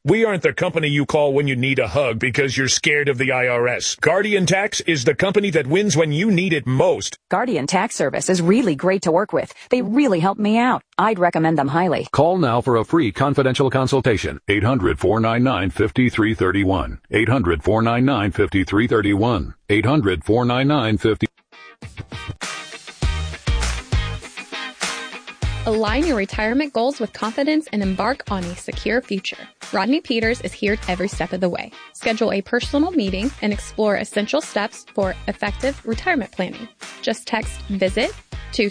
We aren't the company you call when you need a hug because you're scared of the IRS. Guardian Tax is the company that wins when you need it most. Guardian Tax Service is really great to work with. They really helped me out. I'd recommend them highly. Call now for a free confidential consultation. 800-499-5331. 800-499-5331. 800-499-5331. Align your retirement goals with confidence and embark on a secure future. Rodney Peters is here every step of the way. Schedule a personal meeting and explore essential steps for effective retirement planning. Just text VISIT to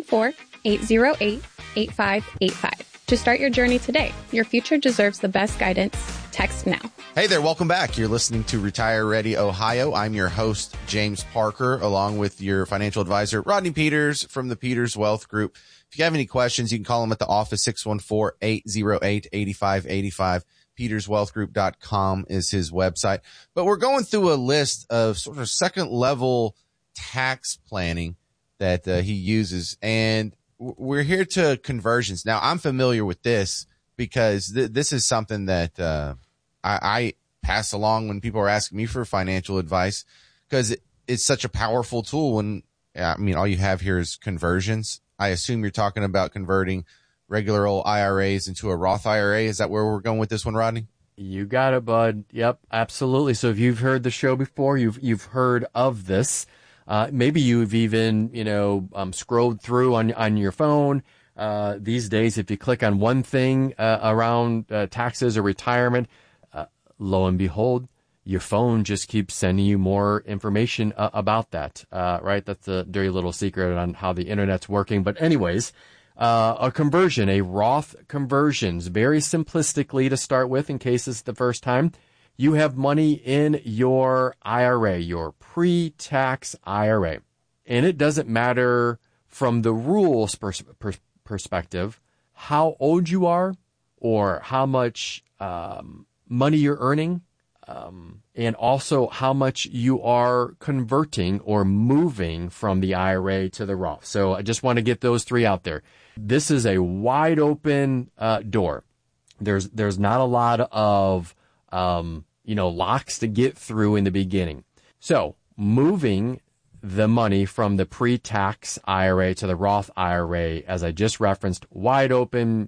614-808-8585 to start your journey today. Your future deserves the best guidance. Text now. Hey there, welcome back. You're listening to Retire Ready Ohio. I'm your host, James Parker, along with your financial advisor, Rodney Peters from the Peters Wealth Group. If you have any questions, you can call them at the office, 614-808-8585. PetersWealthGroup.com is his website. But we're going through a list of sort of second level tax planning that he uses. And we're here to conversions. Now, I'm familiar with this because this is something that I pass along when people are asking me for financial advice, because it's such a powerful tool. When, I mean, all you have here is conversions. I assume you're talking about converting regular old IRAs into a Roth IRA. Is that where we're going with this one, Rodney? You got it, bud. Yep, absolutely. So if you've heard the show before, you've heard of this. Maybe you've even, scrolled through on your phone. These days, if you click on one thing around taxes or retirement, lo and behold, your phone just keeps sending you more information about that, right? That's a dirty little secret on how the internet's working. But anyways, a conversion, a Roth conversions, very simplistically to start with, in case it's the first time, you have money in your IRA, your pre-tax IRA. And it doesn't matter from the rules perspective how old you are or how much money you're earning. And also how much you are converting or moving from the IRA to the Roth. So I just want to get those three out there. This is a wide open door. There's not a lot of locks to get through in the beginning. So moving the money from the pre-tax IRA to the Roth IRA, as I just referenced, wide open.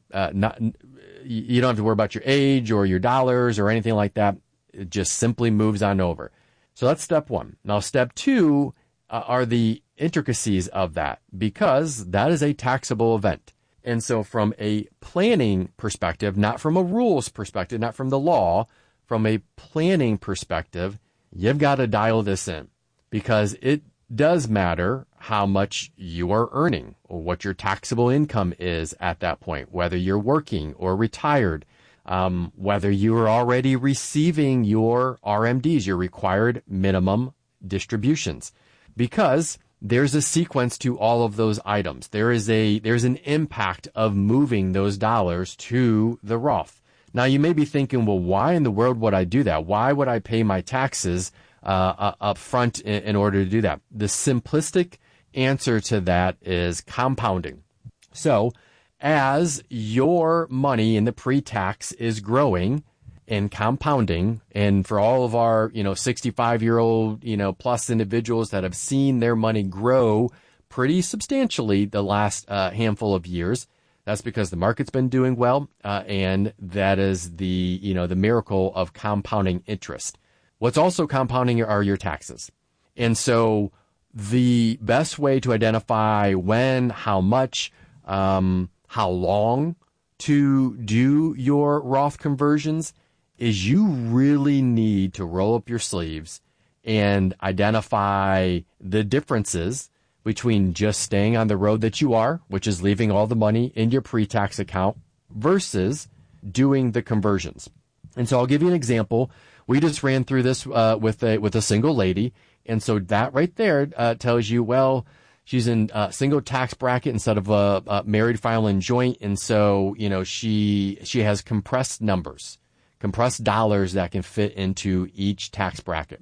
You don't have to worry about your age or your dollars or anything like that. It just simply moves on over. So that's step one. Now, step two are the intricacies of that, because that is a taxable event. And so from a planning perspective, not from a rules perspective, not from the law, from a planning perspective, you've got to dial this in, because it does matter how much you are earning or what your taxable income is at that point, whether you're working or retired. Whether you are already receiving your RMDs, your required minimum distributions, because there's a sequence to all of those items. There's an impact of moving those dollars to the Roth. Now, you may be thinking, well, why in the world would I do that? Why would I pay my taxes up front in order to do that? The simplistic answer to that is compounding. So, as your money in the pre-tax is growing and compounding, and for all of our, 65-year-old, plus individuals that have seen their money grow pretty substantially the last handful of years, that's because the market's been doing well, and that is the miracle of compounding interest. What's also compounding are your taxes. And so the best way to identify when, how much, how long to do your Roth conversions is you really need to roll up your sleeves and identify the differences between just staying on the road that you are, which is leaving all the money in your pre-tax account, versus doing the conversions. And so I'll give you an example. We just ran through this with a single lady. And so that right there tells you, well, she's in a single tax bracket instead of a married filing joint. And so, she has compressed numbers, compressed dollars that can fit into each tax bracket.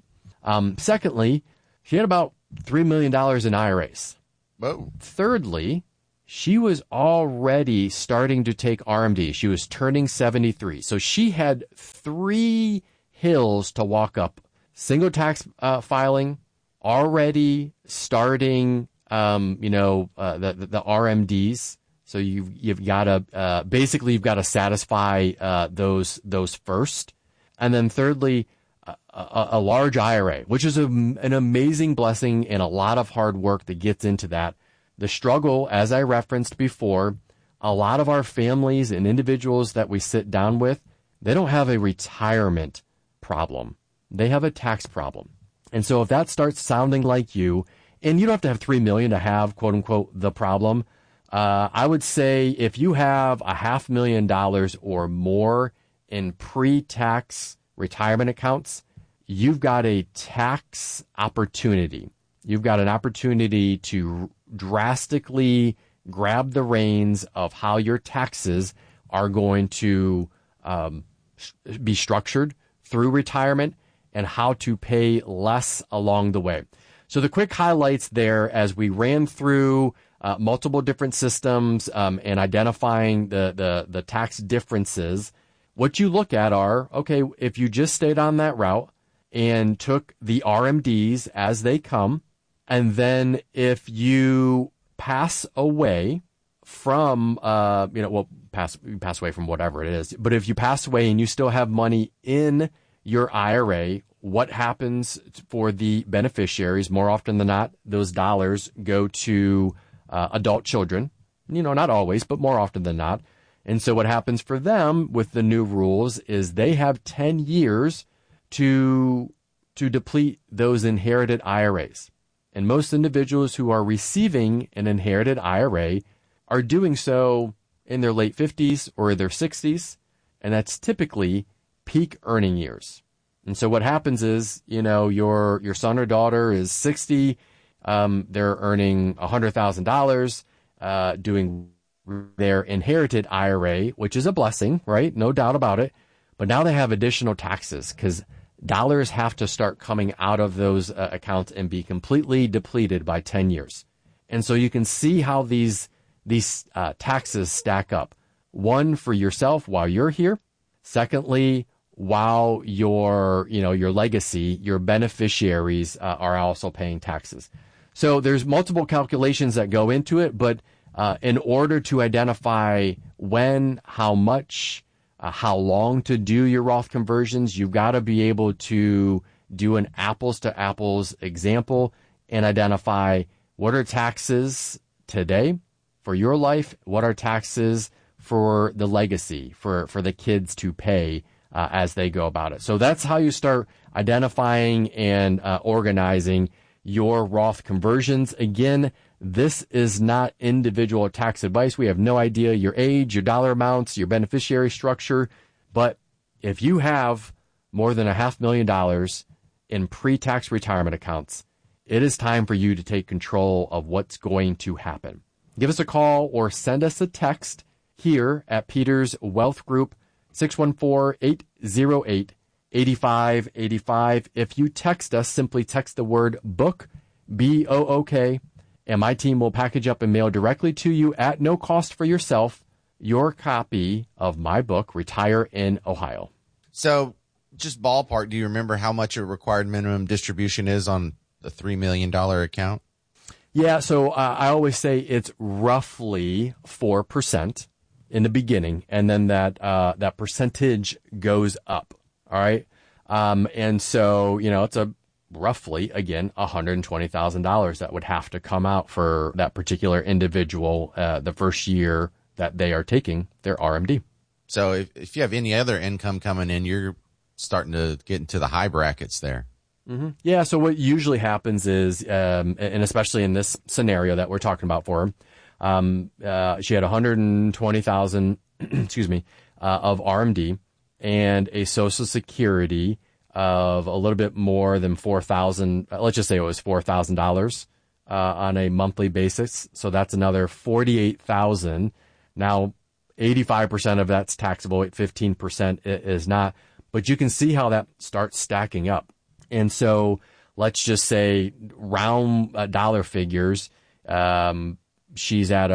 Secondly, she had about $3 million in IRAs. Whoa. Thirdly, she was already starting to take RMD. She was turning 73. So she had 3 hills to walk up. Single tax filing, already starting, the RMDs. So you've got to basically you've got to satisfy those first, and then thirdly, a large IRA, which is an amazing blessing and a lot of hard work that gets into that. The struggle, as I referenced before, a lot of our families and individuals that we sit down with, they don't have a retirement problem. They have a tax problem. And so if that starts sounding like you, and you don't have to have $3 million to have, quote unquote, the problem, I would say if you have $500,000 or more in pre-tax retirement accounts, you've got a tax opportunity. You've got an opportunity to drastically grab the reins of how your taxes are going to be structured through retirement and how to pay less along the way. So the quick highlights there as we ran through multiple different systems and identifying the tax differences, what you look at are, okay, if you just stayed on that route and took the RMDs as they come, and then if you pass away from, pass away from whatever it is, but if you pass away and you still have money in your IRA, what happens for the beneficiaries? More often than not, those dollars go to adult children. Not always, but more often than not. And so what happens for them with the new rules is they have 10 years to deplete those inherited IRAs. And most individuals who are receiving an inherited IRA are doing so in their late 50s or their 60s, and that's typically peak earning years. And so what happens is, your son or daughter is 60, they're earning $100,000, doing their inherited IRA, which is a blessing, right? No doubt about it. But now they have additional taxes because dollars have to start coming out of those accounts and be completely depleted by 10 years. And so you can see how these taxes stack up. One, for yourself while you're here. Secondly, while your legacy, your beneficiaries are also paying taxes. So there's multiple calculations that go into it, but in order to identify when, how much, how long to do your Roth conversions, you've got to be able to do an apples to apples example and identify what are taxes today for your life, what are taxes for the legacy, for the kids to pay as they go about it. So that's how you start identifying and organizing your Roth conversions. Again, this is not individual tax advice. We have no idea your age, your dollar amounts, your beneficiary structure. But if you have more than $500,000 in pre-tax retirement accounts, it is time for you to take control of what's going to happen. Give us a call or send us a text here at Peters Wealth Group, 614-808-8585. If you text us, simply text the word book, BOOK, and my team will package up and mail directly to you at no cost for yourself your copy of my book, Retire in Ohio. So just ballpark, do you remember how much a required minimum distribution is on the $3 million account? Yeah, so I always say it's roughly 4% in the beginning, and then that percentage goes up. All right, and so it's a roughly again $120,000 that would have to come out for that particular individual the first year that they are taking their RMD. So if you have any other income coming in, you're starting to get into the high brackets there. Mm-hmm. Yeah. So what usually happens is, and especially in this scenario that we're talking about for her, she had 120,000, excuse me, of RMD and a Social Security of a little bit more than $4,000. Let's just say it was $4,000 on a monthly basis. So that's another $48,000. Now, 85% of that's taxable. 15% is not. But you can see how that starts stacking up. And so let's just say round dollar figures, she's at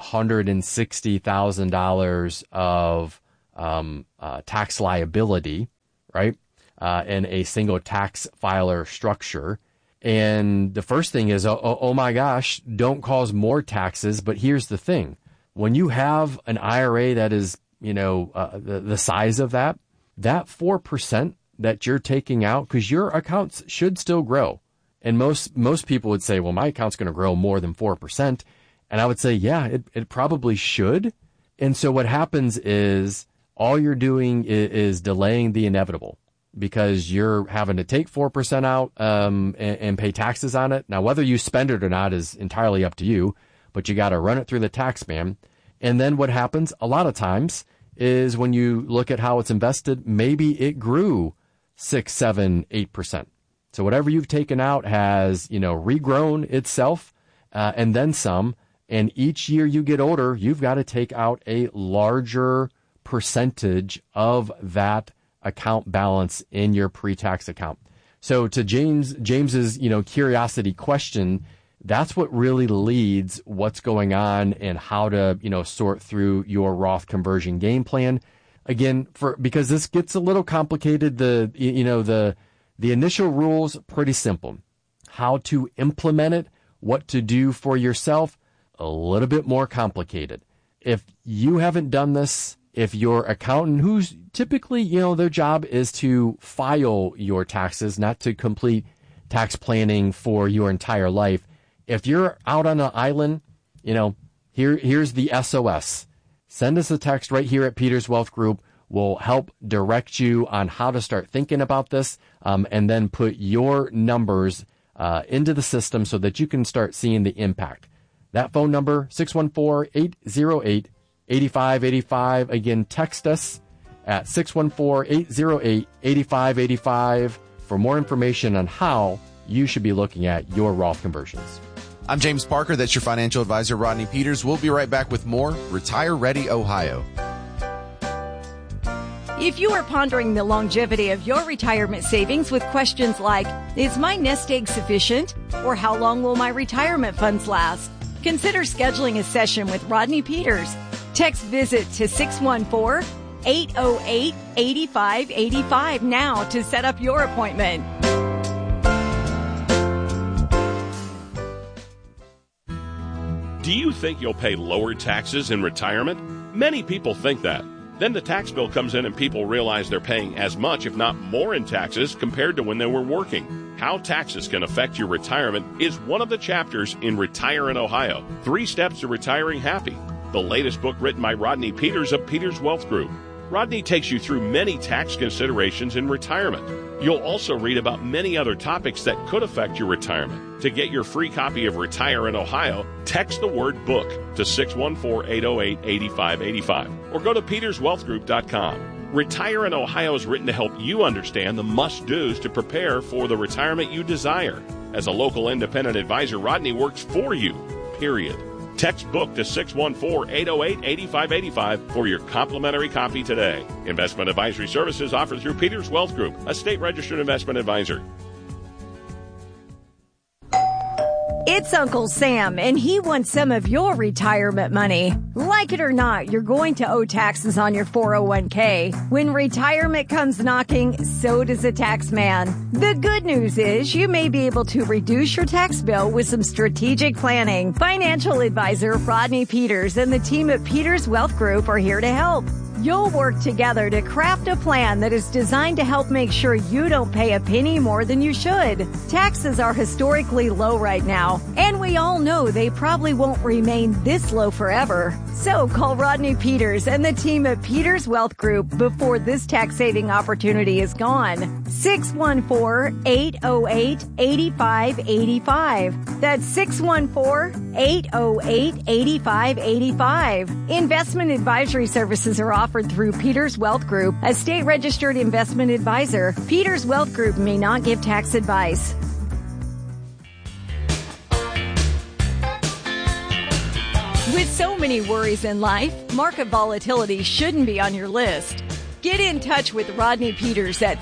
$160,000 of tax liability, right? In a single tax filer structure. And the first thing is, oh my gosh, don't cause more taxes. But here's the thing. When you have an IRA that is, the size of that 4% that you're taking out, because your accounts should still grow. And most people would say, well, my account's going to grow more than 4%. And I would say, yeah, it probably should. And so what happens is all you're doing is delaying the inevitable, because you're having to take 4% out and pay taxes on it. Now, whether you spend it or not is entirely up to you, but you got to run it through the tax man. And then what happens a lot of times is when you look at how it's invested, maybe it grew 6, 7, 8%. So whatever you've taken out has, regrown itself and then some. And each year you get older, you've got to take out a larger percentage of that account balance in your pre-tax account. So to James's, curiosity question, that's what really leads what's going on and how to, sort through your Roth conversion game plan. Again, because this gets a little complicated, the initial rules, pretty simple. How to implement it, what to do for yourself, a little bit more complicated. If you haven't done this, if your accountant, who's typically, their job is to file your taxes, not to complete tax planning for your entire life. If you're out on an island, here's the SOS. Send us a text right here at Peters Wealth Group. We'll help direct you on how to start thinking about this, and then put your numbers into the system so that you can start seeing the impact. That phone number, 614-808-8585. Again, text us at 614-808-8585 for more information on how you should be looking at your Roth conversions. I'm James Parker. That's your financial advisor, Rodney Peters. We'll be right back with more Retire Ready Ohio. If you are pondering the longevity of your retirement savings with questions like, is my nest egg sufficient? Or how long will my retirement funds last? Consider scheduling a session with Rodney Peters. Text VISIT to 614-808-8585 now to set up your appointment. Do you think you'll pay lower taxes in retirement? Many people think that. Then the tax bill comes in and people realize they're paying as much, if not more, in taxes compared to when they were working. How taxes can affect your retirement is one of the chapters in Retire in Ohio, 3 Steps to Retiring Happy, the latest book written by Rodney Peters of Peters Wealth Group. Rodney takes you through many tax considerations in retirement. You'll also read about many other topics that could affect your retirement. To get your free copy of Retire in Ohio, text the word book to 614-808-8585 or go to peterswealthgroup.com. Retire in Ohio is written to help you understand the must-dos to prepare for the retirement you desire. As a local independent advisor, Rodney works for you, period. Text book to 614-808-8585 for your complimentary copy today. Investment advisory services offered through Peters Wealth Group, a state-registered investment advisor. It's Uncle Sam, and he wants some of your retirement money. Like it or not, you're going to owe taxes on your 401k. When retirement comes knocking, so does a tax man. The good news is you may be able to reduce your tax bill with some strategic planning. Financial advisor Rodney Peters and the team at Peters Wealth Group are here to help. You'll work together to craft a plan that is designed to help make sure you don't pay a penny more than you should. Taxes are historically low right now, and we all know they probably won't remain this low forever. So call Rodney Peters and the team at Peters Wealth Group before this tax-saving opportunity is gone. 614-808-8585. That's 614-808-8585. Investment advisory services are offered through Peters Wealth Group, a state-registered investment advisor. Peters Wealth Group may not give tax advice. With so many worries in life, market volatility shouldn't be on your list. Get in touch with Rodney Peters at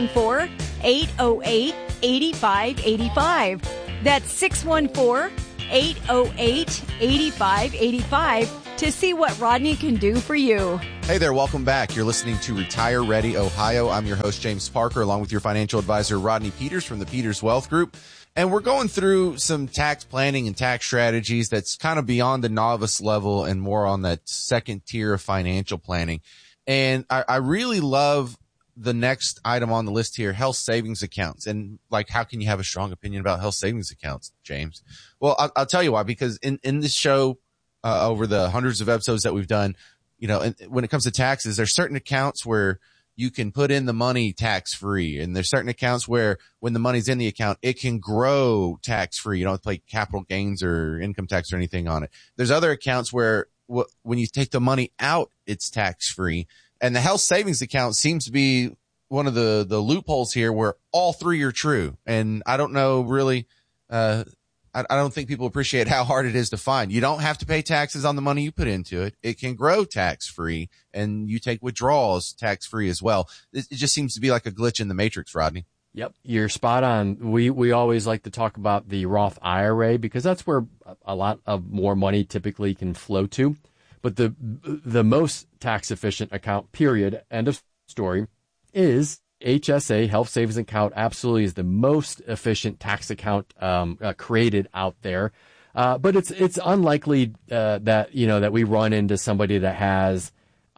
614-808-8585. That's 614-808-8585. 1-888-8585 to see what Rodney can do for you. Hey there, welcome back. You're listening to Retire Ready Ohio. I'm your host, James Parker, along with your financial advisor, Rodney Peters from the Peters Wealth Group. And we're going through some tax planning and tax strategies that's kind of beyond the novice level and more on that second tier of financial planning. And I really love the next item on the list here, health savings accounts. And like, how can you have a strong opinion about health savings accounts, James? Well, I'll tell you why, because in this show, over the hundreds of episodes that we've done, you know, and when it comes to taxes, there's certain accounts where you can put in the money tax free. And there's certain accounts where when the money's in the account, it can grow tax free. You don't have to pay capital gains or income tax or anything on it. There's other accounts where when you take the money out, it's tax free. And the health savings account seems to be one of the loopholes here where all three are true. And I don't know really, I don't think people appreciate how hard it is to find. You don't have to pay taxes on the money you put into it. It can grow tax free, and you take withdrawals tax free as well. It just seems to be like a glitch in the matrix, Rodney. Yep, you're spot on. We always like to talk about the Roth IRA because that's where a lot of more money typically can flow to. But the most tax efficient account, period, end of story, is HSA, health savings account. Absolutely is the most efficient tax account created out there. But it's unlikely that we run into somebody that has,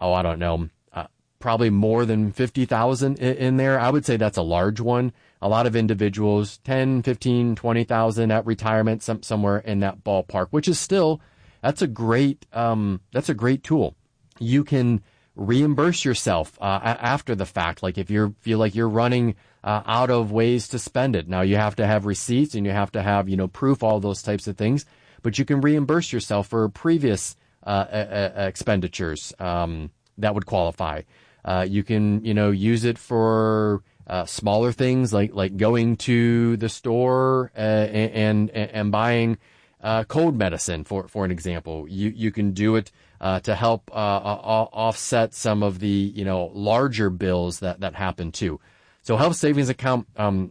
probably more than 50,000 in there. I would say that's a large one. A lot of individuals, 10, 15, 20,000 at retirement, somewhere in that ballpark, which is still, that's a great tool. You can reimburse yourself after the fact. Like if you feel like you're running out of ways to spend it. Now you have to have receipts and you have to have, proof, all those types of things, but you can reimburse yourself for previous expenditures that would qualify. You can, use it for smaller things like going to the store and buying cold medicine, for an example. You can do it to help offset some of the larger bills that happen too. So health savings account,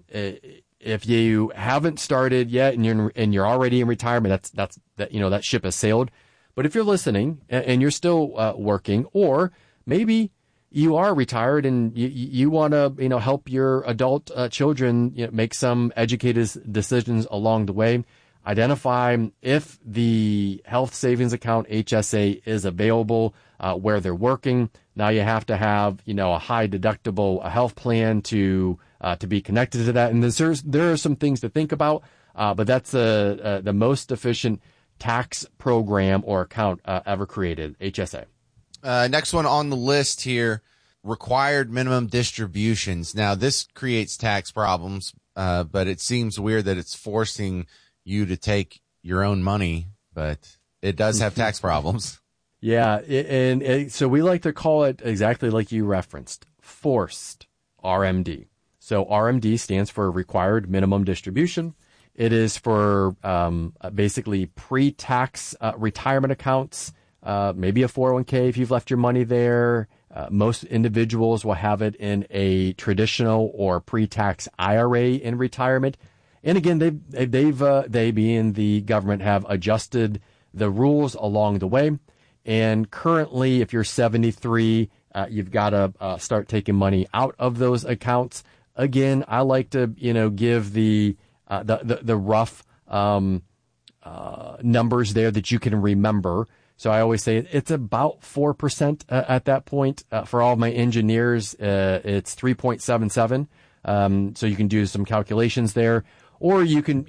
if you haven't started yet and you're already in retirement, that ship has sailed. But if you're listening and you're still working, or maybe you are retired and you want to help your adult children make some educated decisions along the way, identify if the health savings account HSA is available where they're working. Now you have to have a high deductible health plan to be connected to that. And there are some things to think about, but that's the most efficient tax program or account ever created, HSA. Next one on the list here, required minimum distributions. Now this creates tax problems, but it seems weird that it's forcing you to take your own money, but it does have tax problems. Yeah, so we like to call it exactly like you referenced, forced RMD. So RMD stands for required minimum distribution. It is for basically pre-tax retirement accounts, maybe a 401k if you've left your money there. Most individuals will have it in a traditional or pre-tax IRA in retirement. And again, they being the government have adjusted the rules along the way. And currently, if you're 73, you've got to start taking money out of those accounts. Again, I like to give the rough numbers there that you can remember. So I always say it's about 4% at that point. For all of my engineers, it's 3.77. So you can do some calculations there. Or you can,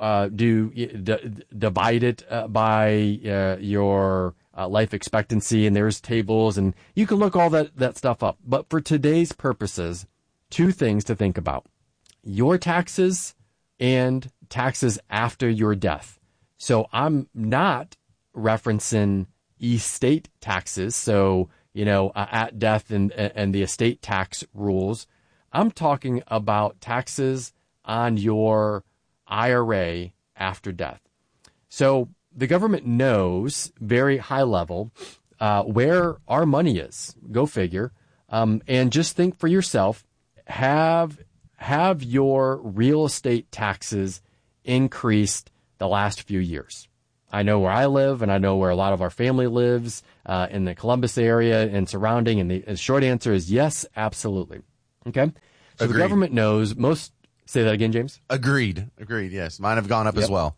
divide it by your life expectancy, and there's tables, and you can look all that stuff up. But for today's purposes, two things to think about: your taxes and taxes after your death. So I'm not referencing estate taxes, so at death and the estate tax rules. I'm talking about taxes on your IRA after death. So the government knows very high level where our money is. Go figure. And just think for yourself, have your real estate taxes increased the last few years. I know where I live, and I know where a lot of our family lives in the Columbus area and surrounding. And the short answer is yes, absolutely. Okay. So Agreed. The government knows most. Say that again, James. Agreed. Yes. Mine have gone up as well.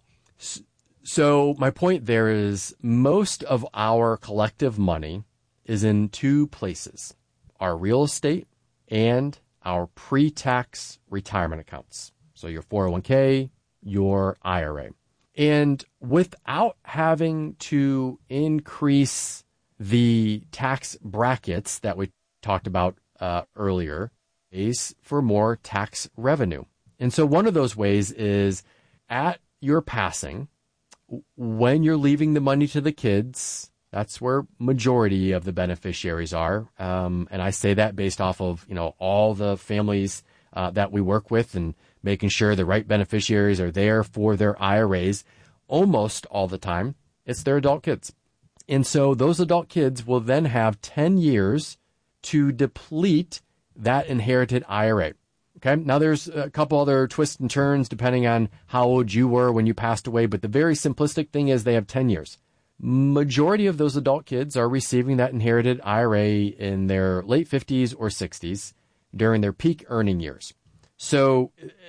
So my point there is most of our collective money is in two places: our real estate and our pre-tax retirement accounts. So your 401k, your IRA. And without having to increase the tax brackets that we talked about earlier, is for more tax revenue. And so one of those ways is at your passing, when you're leaving the money to the kids, that's where majority of the beneficiaries are. And I say that based off of, all the families that we work with and making sure the right beneficiaries are there for their IRAs. Almost all the time, it's their adult kids. And so those adult kids will then have 10 years to deplete that inherited IRA. Okay. Now there's a couple other twists and turns depending on how old you were when you passed away. But the very simplistic thing is they have 10 years. Majority of those adult kids are receiving that inherited IRA in their late 50s or 60s during their peak earning years. So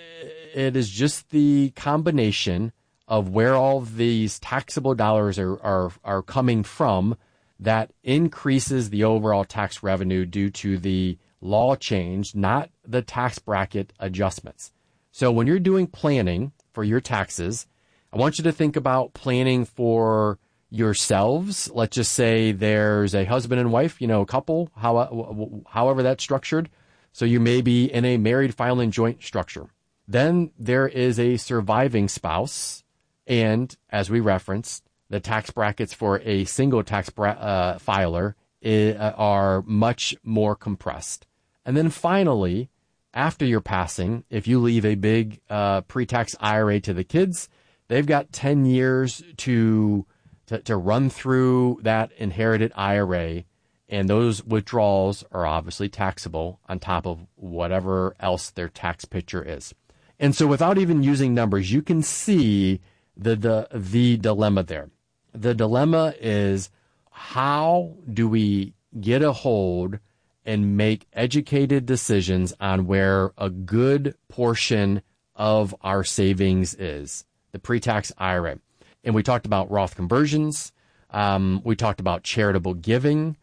it is just the combination of where all these taxable dollars are coming from that increases the overall tax revenue due to the law change, not the tax bracket adjustments. So when you're doing planning for your taxes, I want you to think about planning for yourselves. Let's just say there's a husband and wife, a couple, however that's structured. So you may be in a married filing joint structure. Then there is a surviving spouse. And as we referenced, the tax brackets for a single tax filer are much more compressed. And then finally, after your passing, if you leave a big pre-tax IRA to the kids, they've got 10 years to run through that inherited IRA. And those withdrawals are obviously taxable on top of whatever else their tax picture is. And so without even using numbers, you can see the dilemma there. The dilemma is, how do we get a hold and make educated decisions on where a good portion of our savings is? The pre-tax IRA. And we talked about Roth conversions. We talked about charitable giving.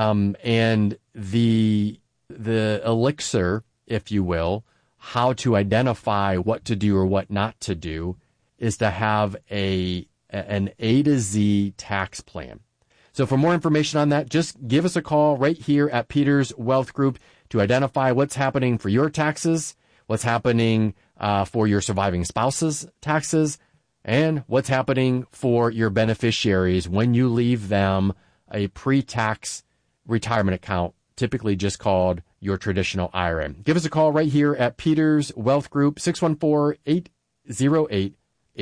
And the elixir, if you will, how to identify what to do or what not to do, is to have an A to Z tax plan. So for more information on that, just give us a call right here at Peters Wealth Group to identify what's happening for your taxes, what's happening for your surviving spouse's taxes, and what's happening for your beneficiaries when you leave them a pre-tax retirement account, typically just called your traditional IRA. Give us a call right here at Peters Wealth Group, 614-808-8585.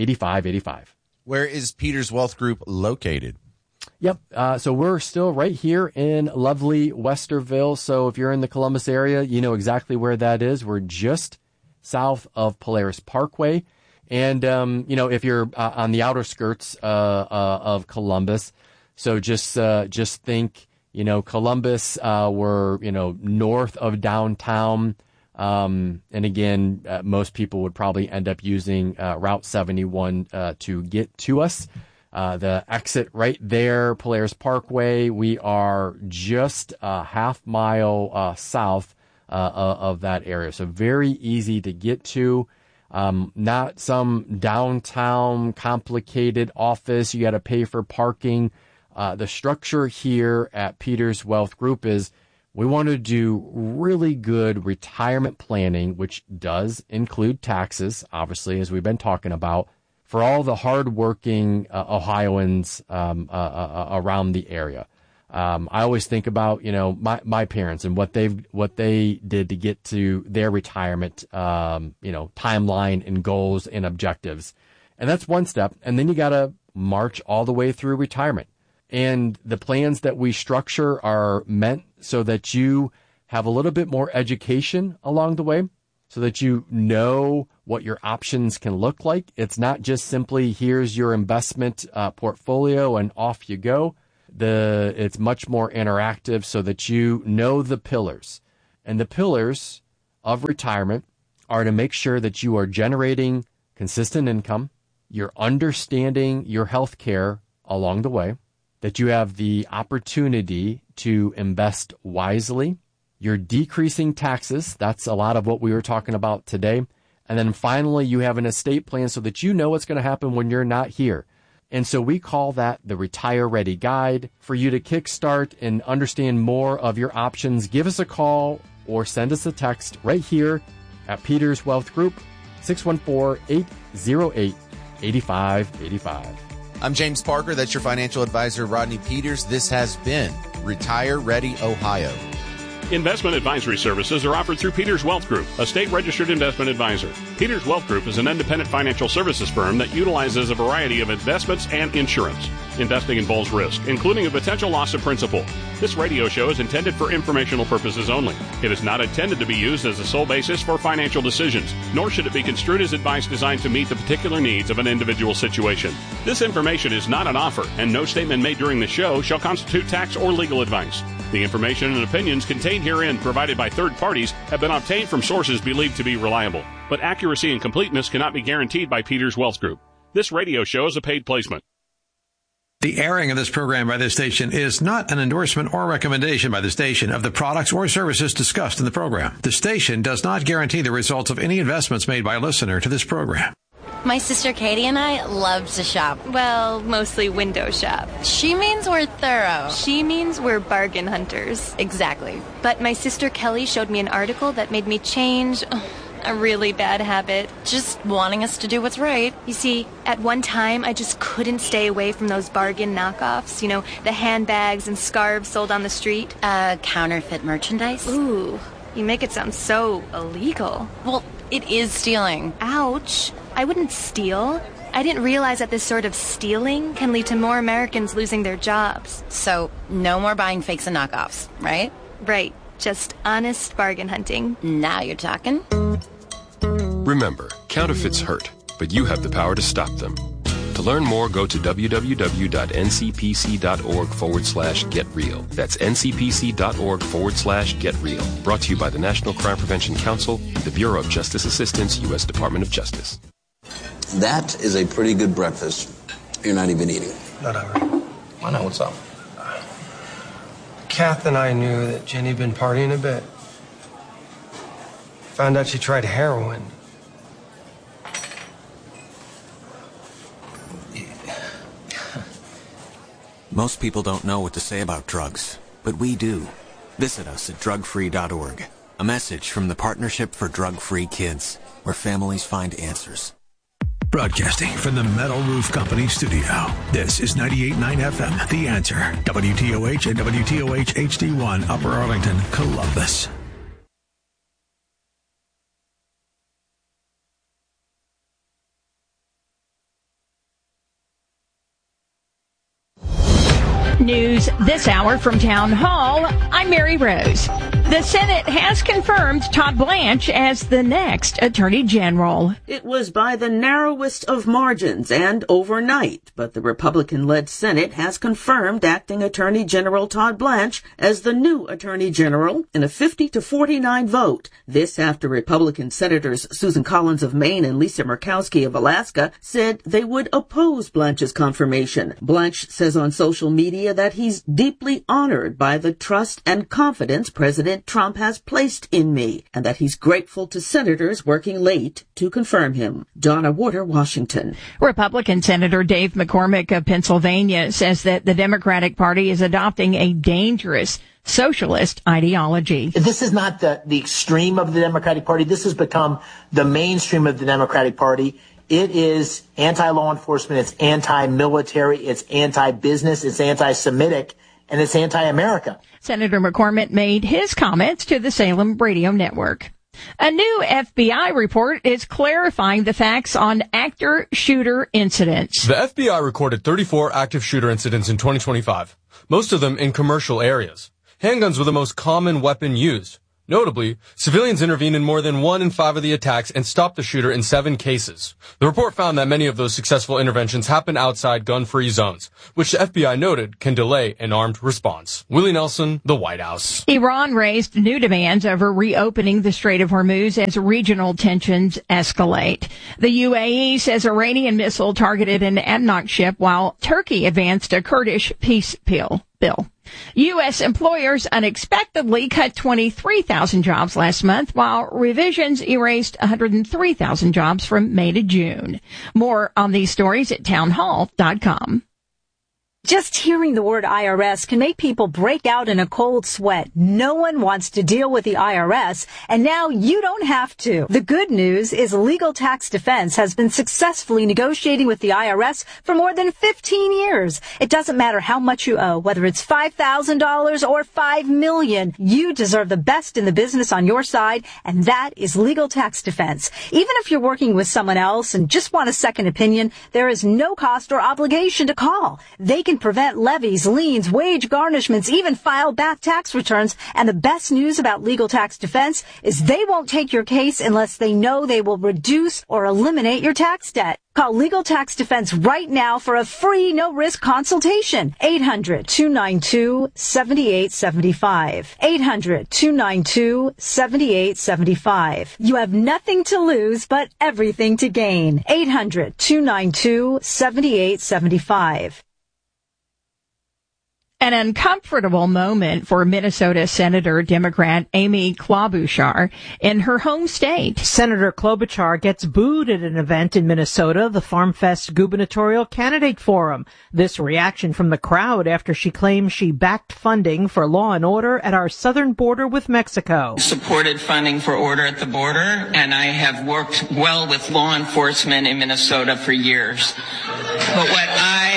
Where is Peters Wealth Group located? Yep. So we're still right here in lovely Westerville. So if you're in the Columbus area, you know exactly where that is. We're just south of Polaris Parkway. And, if you're on the outer skirts of Columbus, so just think, Columbus, we're, north of downtown. And again, most people would probably end up using Route 71 to get to us. The exit right there, Polaris Parkway, we are just a half mile south of that area. So very easy to get to. Not some downtown complicated office. You got to pay for parking. The structure here at Peters Wealth Group is we want to do really good retirement planning, which does include taxes, obviously, as we've been talking about, for all the hardworking Ohioans around the area. I always think about, my parents and what they did to get to their retirement, timeline and goals and objectives. And that's one step. And then you got to march all the way through retirement. And the plans that we structure are meant so that you have a little bit more education along the way. so that you know what your options can look like. It's not just simply here's your investment portfolio and off you go. It's much more interactive so that you know the pillars. And the pillars of retirement are to make sure that you are generating consistent income, you're understanding your health care along the way, that you have the opportunity to invest wisely, you're decreasing taxes. That's a lot of what we were talking about today. And then finally, you have an estate plan so that you know what's going to happen when you're not here. And so we call that the Retire Ready Guide. For you to kickstart and understand more of your options, give us a call or send us a text right here at Peters Wealth Group, 614-808-8585. I'm James Parker. That's your financial advisor, Rodney Peters. This has been Retire Ready Ohio. Investment advisory services are offered through Peters Wealth Group, a state-registered investment advisor. Peters Wealth Group is an independent financial services firm that utilizes a variety of investments and insurance. Investing involves risk, including a potential loss of principal. This radio show is intended for informational purposes only. It is not intended to be used as a sole basis for financial decisions, nor should it be construed as advice designed to meet the particular needs of an individual situation. This information is not an offer, and no statement made during the show shall constitute tax or legal advice. The information and opinions contained herein provided by third parties have been obtained from sources believed to be reliable, but accuracy and completeness cannot be guaranteed by Peters Wealth Group. This radio show is a paid placement. The airing of this program by this station is not an endorsement or recommendation by the station of the products or services discussed in the program. The station does not guarantee the results of any investments made by a listener to this program. My sister Katie and I love to shop. Well, mostly window shop. She means we're thorough. She means we're bargain hunters. Exactly. But my sister Kelly showed me an article that made me change a really bad habit. Just wanting us to do what's right. You see, at one time, I just couldn't stay away from those bargain knockoffs. You know, the handbags and scarves sold on the street. Counterfeit merchandise? Ooh, you make it sound so illegal. Well, it is stealing. Ouch. I wouldn't steal. I didn't realize that this sort of stealing can lead to more Americans losing their jobs. So, no more buying fakes and knockoffs, right? Right. Just honest bargain hunting. Now you're talking. Remember, counterfeits hurt, but you have the power to stop them. To learn more, go to www.ncpc.org/getreal. That's ncpc.org/getreal. Brought to you by the National Crime Prevention Council, the Bureau of Justice Assistance, U.S. Department of Justice. That is a pretty good breakfast. You're not even eating. Not hungry. Why not? What's up? Kath and I knew that Jenny had been partying a bit. Found out she tried heroin. Most people don't know what to say about drugs, but we do. Visit us at drugfree.org. A message from the Partnership for Drug-Free Kids, where families find answers. Broadcasting from the Metal Roof Company studio. This is 98.9 FM, The Answer. WTOH and WTOH HD1, Upper Arlington, Columbus. News this hour from Town Hall. I'm Mary Rose. The Senate has confirmed Todd Blanche as the next Attorney General. It was by the narrowest of margins and overnight, but the Republican-led Senate has confirmed Acting Attorney General Todd Blanche as the new Attorney General in a 50-49 vote. This after Republican Senators Susan Collins of Maine and Lisa Murkowski of Alaska said they would oppose Blanche's confirmation. Blanche says on social media that he's deeply honored by the trust and confidence President Trump has placed in me, and that he's grateful to senators working late to confirm him. Donna Warder, Washington. Republican Senator Dave McCormick of Pennsylvania says that the Democratic Party is adopting a dangerous socialist ideology. This is not the extreme of the Democratic Party. This has become the mainstream of the Democratic Party. It is anti-law enforcement, it's anti-military, it's anti-business, it's anti-Semitic, and it's anti-America. Senator McCormick made his comments to the Salem Radio Network. A new FBI report is clarifying the facts on actor-shooter incidents. The FBI recorded 34 active shooter incidents in 2025, most of them in commercial areas. Handguns were the most common weapon used. Notably, civilians intervened in more than 1 in 5 of the attacks and stopped the shooter in 7 cases. The report found that many of those successful interventions happened outside gun-free zones, which the FBI noted can delay an armed response. Willie Nelson, the White House. Iran raised new demands over reopening the Strait of Hormuz as regional tensions escalate. The UAE says Iranian missile targeted an ADNOC ship while Turkey advanced a Kurdish peace bill. U.S. employers unexpectedly cut 23,000 jobs last month, while revisions erased 103,000 jobs from May to June. More on these stories at townhall.com. Just hearing the word IRS can make people break out in a cold sweat. No one wants to deal with the IRS, and now you don't have to. The good news is Legal Tax Defense has been successfully negotiating with the IRS for more than 15 years. It doesn't matter how much you owe, whether it's $5,000 or $5 million. You deserve the best in the business on your side, and that is Legal Tax Defense. Even if you're working with someone else and just want a second opinion, there is no cost or obligation to call. They can prevent levies, liens, wage garnishments, even file back tax returns. And the best news about Legal Tax Defense is they won't take your case unless they know they will reduce or eliminate your tax debt. Call Legal Tax Defense right now for a free, no-risk consultation. 800-292-7875. 800-292-7875. You have nothing to lose but everything to gain. 800-292-7875. An uncomfortable moment for Minnesota Senator Democrat Amy Klobuchar in her home state. Senator Klobuchar gets booed at an event in Minnesota, the FarmFest Gubernatorial Candidate Forum. This reaction from the crowd after she claims she backed funding for law and order at our southern border with Mexico. Supported funding for order at the border, and I have worked well with law enforcement in Minnesota for years. But what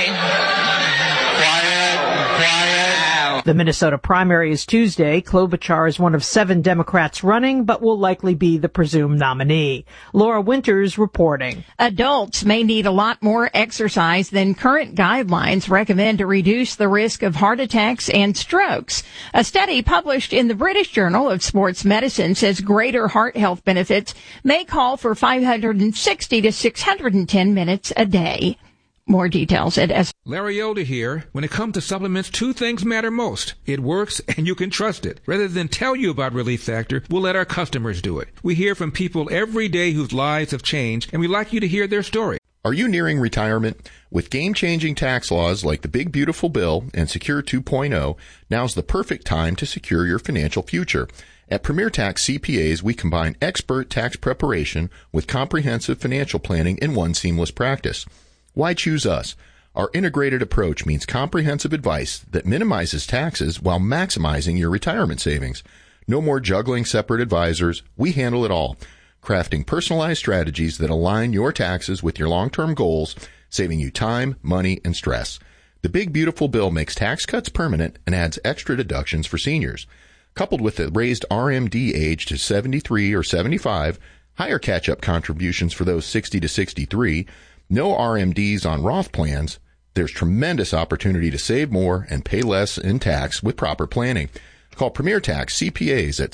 The Minnesota primary is Tuesday. Klobuchar is one of 7 Democrats running, but will likely be the presumed nominee. Laura Winters reporting. Adults may need a lot more exercise than current guidelines recommend to reduce the risk of heart attacks and strokes. A study published in the British Journal of Sports Medicine says greater heart health benefits may call for 560 to 610 minutes a day. More details at Larry Elder here. When it comes to supplements, 2 things matter most. It works and you can trust it. Rather than tell you about Relief Factor, we'll let our customers do it. We hear from people every day whose lives have changed, and we'd like you to hear their story. Are you nearing retirement? With game-changing tax laws like the Big Beautiful Bill and Secure 2.0, now's the perfect time to secure your financial future. At Premier Tax CPAs, we combine expert tax preparation with comprehensive financial planning in one seamless practice. Why choose us? Our integrated approach means comprehensive advice that minimizes taxes while maximizing your retirement savings. No more juggling separate advisors. We handle it all, crafting personalized strategies that align your taxes with your long-term goals, saving you time, money, and stress. The Big Beautiful Bill makes tax cuts permanent and adds extra deductions for seniors. Coupled with the raised RMD age to 73 or 75, higher catch-up contributions for those 60 to 63, no RMDs on Roth plans, there's tremendous opportunity to save more and pay less in tax with proper planning. Call Premier Tax CPAs at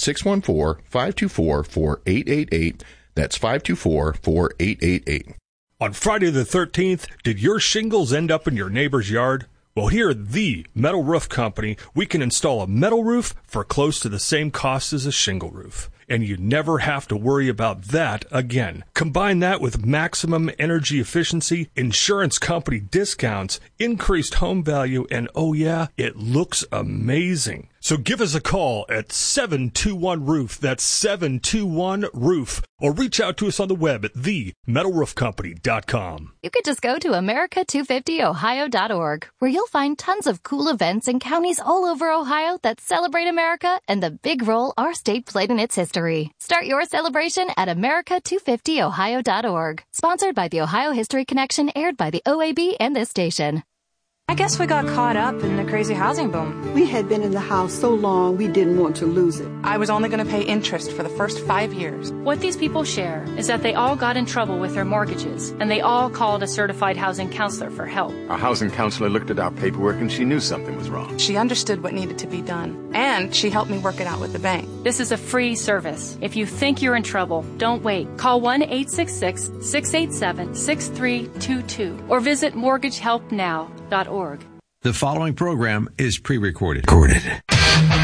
614-524-4888. That's 524-4888. On Friday the 13th, did your shingles end up in your neighbor's yard? Well, here at the Metal Roof Company, we can install a metal roof for close to the same cost as a shingle roof. And you never have to worry about that again. Combine that with maximum energy efficiency, insurance company discounts, increased home value, and oh yeah, it looks amazing. So give us a call at 721-ROOF. That's 721-ROOF. Or reach out to us on the web at themetalroofcompany.com. You could just go to America250Ohio.org, where you'll find tons of cool events in counties all over Ohio that celebrate America and the big role our state played in its history. Start your celebration at America250Ohio.org. Sponsored by the Ohio History Connection, aired by the OAB and this station. I guess we got caught up in the crazy housing boom. We had been in the house so long we didn't want to lose it. I was only going to pay interest for the first 5 years. What these people share is that they all got in trouble with their mortgages, and they all called a certified housing counselor for help. Our housing counselor looked at our paperwork and she knew something was wrong. She understood what needed to be done, and she helped me work it out with the bank. This is a free service. If you think you're in trouble, don't wait. Call 1-866-687-6322 or visit mortgagehelpnow.org. The following program is pre-recorded.